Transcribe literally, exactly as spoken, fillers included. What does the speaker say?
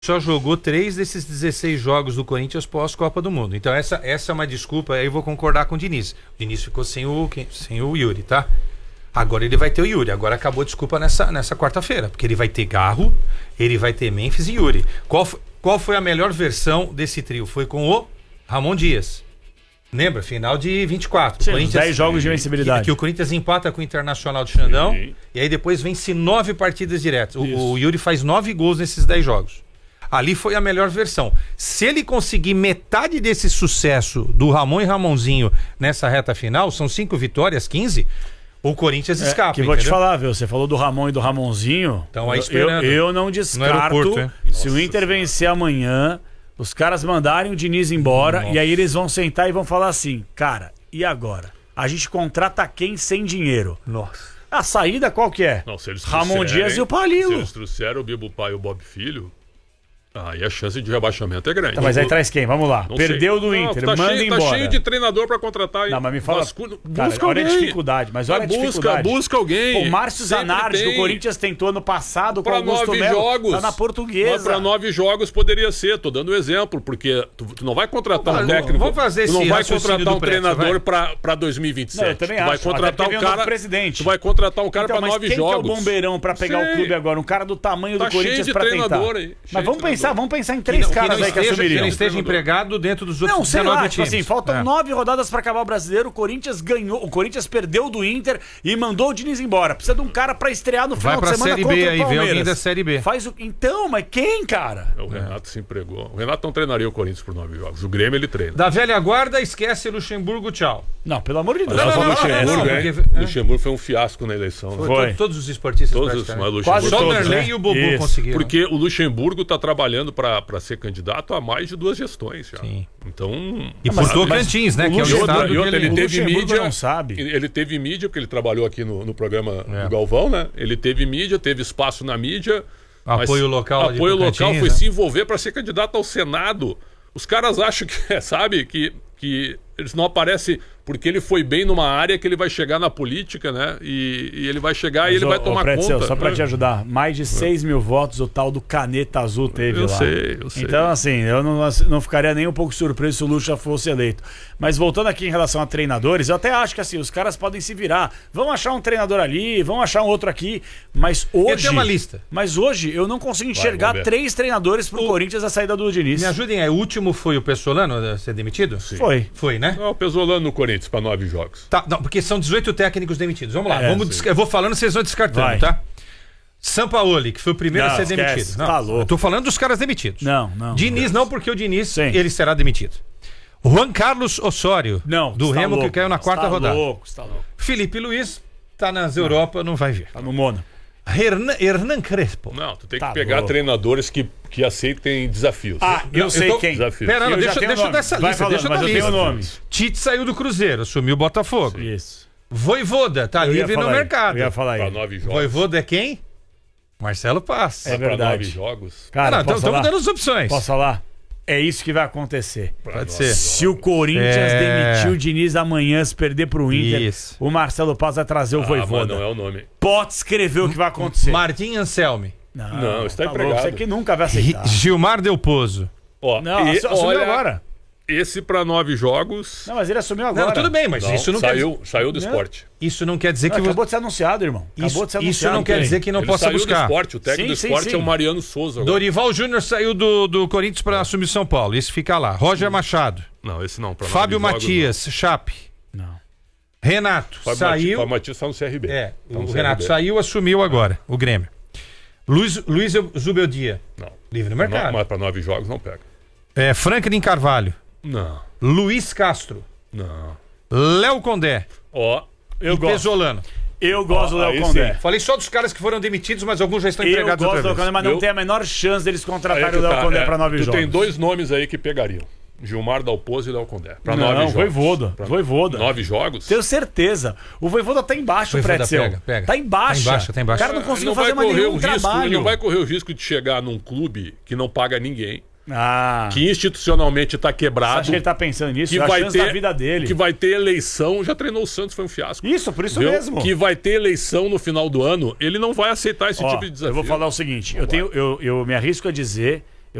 só jogou três desses dezesseis jogos do Corinthians pós-Copa do Mundo. Então essa, essa é uma desculpa, aí eu vou concordar com o Diniz. O Diniz ficou sem o, sem o Yuri, tá? Agora ele vai ter o Yuri. Agora acabou a desculpa nessa, nessa quarta-feira, porque ele vai ter Garro, ele vai ter Memphis e Yuri. Qual, qual foi a melhor versão desse trio? Foi com o Ramon Dias. Lembra? Final de vinte e quatro. Sim, dez jogos de vencibilidade. Que, que o Corinthians empata com o Internacional de Xandão. Sim. E aí depois vence nove partidas diretas. O, o Yuri faz nove gols nesses dez jogos. Ali foi a melhor versão. Se ele conseguir metade desse sucesso do Ramon e Ramonzinho nessa reta final, são cinco vitórias, quinze, o Corinthians escapa. É, que vou te falar, viu? Você falou do Ramon e do Ramonzinho. Então aí eu, esperando. eu, eu não descarto. É? Se o Inter vencer amanhã, os caras mandarem o Diniz embora. Nossa. E aí eles vão sentar e vão falar assim: cara, e agora? A gente contrata quem sem dinheiro? Nossa. A saída qual que é? Não, se eles Ramon Dias e o Palilo. Se eles trouxeram o Bibo Pai e o Bob Filho, aí a chance de rebaixamento é grande. Tá, mas aí traz quem? Vamos lá. Não Perdeu sei. do Não, Inter, tá manda cheio, embora. Tá cheio de treinador pra contratar aí. Não, mas me fala. Mas, cara, busca olha alguém. a dificuldade, mas olha a busca, dificuldade. Busca alguém. O Márcio Sempre Zanardi, que tem. o Corinthians tentou ano passado com Pra o Augusto nove Melo, jogos. tá na Portuguesa. Mas pra nove jogos poderia ser. Tô dando um exemplo, porque tu, tu não vai contratar Vamos, um técnico. vamos fazer tu não esse vai raciocínio contratar do um Prédio, treinador vai. pra, pra dois mil e vinte e sete. Não, eu também tu vai acho. contratar Até um porque vem o cara. novo presidente. Tu vai contratar um cara Então, pra mas nove quem jogos. que é o bombeirão pra pegar Sei. o clube agora? Um cara do tamanho Tá do cheio Corinthians de pra tentar. treinador aí, cheio Mas de vamos pensar, treinador. vamos pensar em Que três não, que caras não aí que esteja, que assumiriam. não esteja empregado dentro dos outros Não, sei dezenove lá, tipo times. assim, faltam É. nove rodadas pra acabar o Brasileiro, o Corinthians ganhou, o Corinthians perdeu do Inter e mandou o Diniz embora. Precisa de um cara pra estrear no Vai final pra de semana Série contra B o aí, vê Palmeiras. alguém da Série B. Faz o... Então, mas quem, cara? O Renato se empregou. O Renato não treinaria o Corinthians por nove jogos. O Grêmio ele treina. Da velha guarda, esquece Luxemburgo, tchau. Não, pelo amor de Deus. Não, Só não, falou não, Luxemburgo, Luxemburgo, é. hein? porque- é. Luxemburgo foi um fiasco na eleição. Né? Foi. To- Todos os esportistas Todos os, praticamente. mas o Quase Só o todos, Derlei né? e o Bobo Isso. conseguiram. Porque o Luxemburgo está trabalhando para ser candidato há mais de duas gestões já. Sim. Então. E Mas- por mas Tocantins, né? o Que é o E outra, estado e que outra, ele... ele O teve Luxemburgo mídia. não sabe. Ele ele teve mídia, porque ele trabalhou aqui no, no programa É. do Galvão, né? Ele teve mídia, teve espaço na mídia. mas Apoio local de Apoio Tocantins, local foi né? se envolver para ser candidato ao Senado. Os caras acham que, sabe, que, que eles não aparecem porque ele foi bem numa área que ele vai chegar na política, né? E, e ele vai chegar Mas, e ele ô, vai ô, tomar Pretzel, conta. só pra né? te ajudar, mais de seis mil votos o tal do Caneta Azul teve Eu lá. sei, eu sei. Então, assim, eu não, não ficaria nem um pouco surpreso se o Lucha fosse eleito. Mas voltando aqui em relação a treinadores, eu até acho que assim, os caras podem se virar. Vão achar um treinador ali, vão achar um outro aqui, mas hoje... tem uma lista. Mas hoje eu não consigo enxergar vamos ver. três treinadores pro O- Corinthians a saída do Diniz. Me ajudem aí, o último foi o Pessolano a ser demitido? Foi. Foi, né? Não, o Pesolano no Corinthians para nove jogos. Tá, não, porque são dezoito técnicos demitidos. Vamos lá, É, vamos sim. des- eu vou falando, vocês vão descartando, Vai. tá? Sampaoli, que foi o primeiro Não, a ser esquece, demitido. tá louco. Eu tô falando dos caras demitidos. Não, não. Diniz não, porque o Diniz, Sim. ele será demitido. Juan Carlos Osório, Não, do você tá Remo, louco, que caiu na você quarta tá rodada. Louco, você tá louco. Felipe Luiz, tá nas Europa, não vai vir. Tá no Mona. Hernan, Hernan Crespo. Não, tu tem Tá que pegar louco. treinadores que, que aceitem desafios. Ah, eu eu sei tô- quem. Desafio. Pera, não, Eu já deixa, tenho deixa o eu nome. dar essa Vai lista, falando, deixa eu mas dar eu lista. tenho o nome. Tite saiu do Cruzeiro, assumiu o Botafogo. Isso. Voivoda, tá Eu ia livre no falar aí, mercado. Eu ia falar Para aí. nove jogos. Voivoda é quem? Marcelo Paz. É Para verdade. nove jogos. Ah, Cara, não, posso estamos falar? dando as opções. Posso falar? É isso que vai acontecer. Pode ser. Se o Corinthians É. demitir o Diniz amanhã, se perder pro Inter, Isso. o Marcelo Paz vai trazer o Ah, mas Voivoda. não é o nome. Pode escrever o que vai acontecer. Martim Anselmi. Não, Não, está louco, empregado. Você que nunca vai aceitar. Gilmar Del Pozo. Ó, Não, e, assu- assumiu olha, agora. esse para nove jogos. Não, mas ele assumiu agora. Não, tudo bem, mas Não, isso, não quer saiu, dizer, saiu do Não. esporte. isso não quer dizer Não, que acabou você... de ser anunciado, irmão. Acabou Isso, de ser isso anunciado. não quer dizer que não Ele possa saiu buscar. do esporte. O técnico Sim, do esporte sim, é o sim. Mariano Souza. agora. Dorival Júnior saiu do, do Corinthians para assumir São Paulo. Esse fica lá. Roger Machado. Não, esse não. pra Fábio nove jogos, Matias, Chape. Não. Renato, não. Fábio saiu. Matias, Fábio Matias está no C R B. É, Tá o no Renato C R B. saiu, assumiu agora o Grêmio. Luiz, Luiz Zubeldia, Não. livre no Pra no- mercado. Mas para nove jogos não pega. É, Franklin Carvalho. Não, Luiz Castro. não. Léo Condé. Ó, Eu e gosto. Pesolano. Eu gosto do Ó, aí Léo Condé. sim. Falei só dos caras que foram demitidos, mas alguns já estão Eu empregados gosto do outra Léo vez. Condé, mas não Eu- tem a menor chance deles aí contratarem que o Léo tá, Condé é, pra nove tu jogos. tem dois nomes aí que pegariam. Gilmar Dalpozo e Léo Condé. Pra Não, nove jogos. Voivoda, Pra Voivoda. Nove jogos? Tenho certeza. O Voivoda tá embaixo, Voivoda Pretzel. pega, pega. Tá embaixo. Tá embaixo, tá embaixo. O cara não Ele conseguiu vai fazer mais correr nenhum o risco, trabalho. Ele não vai correr o risco de chegar num clube que não paga ninguém, Ah, que institucionalmente está você quebrado, acha que ele tá pensando nisso? que É a vai chance ter da vida dele. que vai ter eleição. Já treinou o Santos, foi um fiasco. Isso, por isso Viu? mesmo. Que vai ter eleição no final do ano. Ele não vai aceitar esse Ó, tipo de desafio. eu vou falar o seguinte, eu, tenho, eu, eu me arrisco a dizer